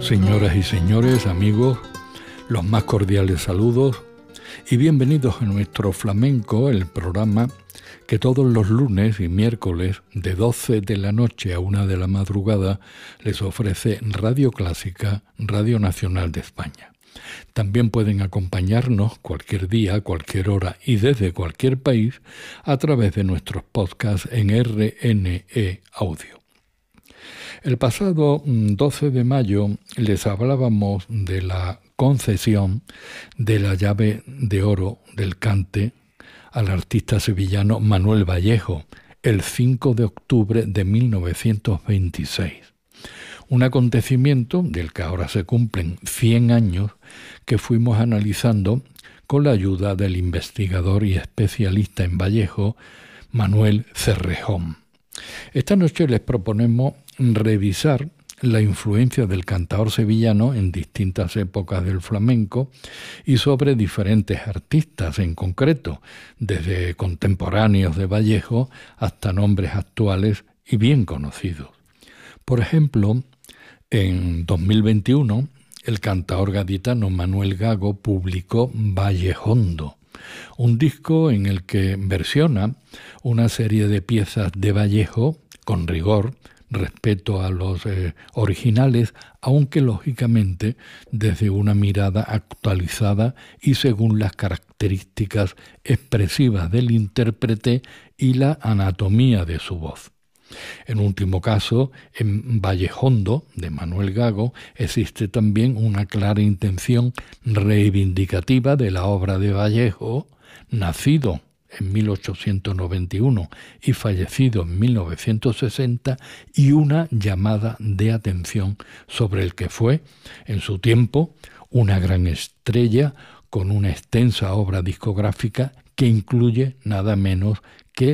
Señoras y señores, amigos, los más cordiales saludos y bienvenidos a nuestro Flamenco, el programa que todos los lunes y miércoles de 12 de la noche a 1 de la madrugada les ofrece Radio Clásica, Radio Nacional de España. También pueden acompañarnos cualquier día, cualquier hora y desde cualquier país a través de nuestros podcasts en RNE Audio. El pasado 12 de mayo les hablábamos de la concesión de la llave de oro del cante al artista sevillano Manuel Vallejo el 5 de octubre de 1926. Un acontecimiento del que ahora se cumplen 100 años que fuimos analizando con la ayuda del investigador y especialista en Vallejo, Manuel Cerrejón. Esta noche les proponemos revisar la influencia del cantaor sevillano en distintas épocas del flamenco y sobre diferentes artistas en concreto, desde contemporáneos de Vallejo hasta nombres actuales y bien conocidos. Por ejemplo, en 2021, el cantaor gaditano Manuel Gago publicó Vallejondo, un disco en el que versiona una serie de piezas de Vallejo con rigor, respeto a los originales, aunque lógicamente desde una mirada actualizada y según las características expresivas del intérprete y la anatomía de su voz. En último caso, en Vallejondo, de Manuel Gago, existe también una clara intención reivindicativa de la obra de Vallejo, nacido en 1891 y fallecido en 1960, y una llamada de atención sobre el que fue, en su tiempo, una gran estrella con una extensa obra discográfica que incluye nada menos que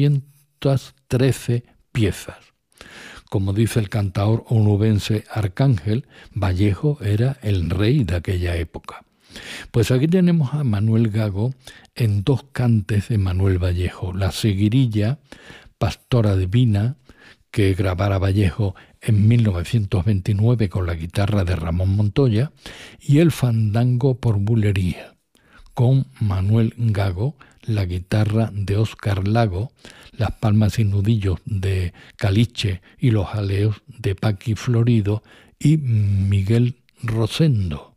213 piezas. Como dice el cantaor onubense Arcángel, Vallejo era el rey de aquella época. Pues aquí tenemos a Manuel Gago en dos cantes de Manuel Vallejo, la seguirilla Pastora Divina, que grabara Vallejo en 1929 con la guitarra de Ramón Montoya, y el fandango por bulería, con Manuel Gago, la guitarra de Óscar Lago, las palmas y nudillos de Caliche y los aleos de Paqui Florido y Miguel Rosendo.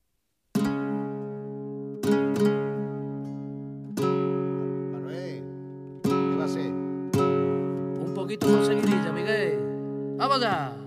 Manuel, ¿qué va a hacer? Un poquito con seguidilla, Miguel. ¡Vamos allá!